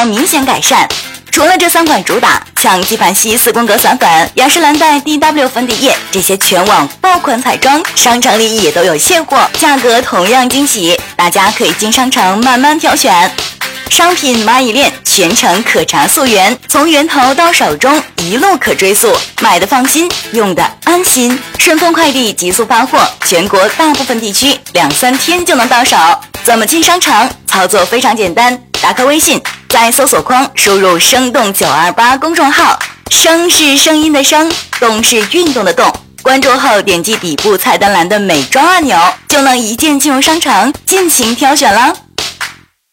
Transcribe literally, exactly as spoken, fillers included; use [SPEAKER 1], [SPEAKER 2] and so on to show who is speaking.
[SPEAKER 1] 明显改善。除了这三款主打，像纪梵希四宫格散粉、雅诗兰黛 D W 粉底液这些全网爆款彩妆，商城里也都有现货，价格同样惊喜，大家可以进商城慢慢挑选。商品蚂蚁链全程可查溯源，从源头到手中一路可追溯，买的放心，用的安心。顺丰快递极速发货，全国大部分地区两三天就能到手。怎么进商城？操作非常简单，打开微信，在搜索框输入生动九二八公众号，声是声音的声，动是运动的动。关注后点击底部菜单栏的美妆按钮，就能一键进入商城进行挑选了。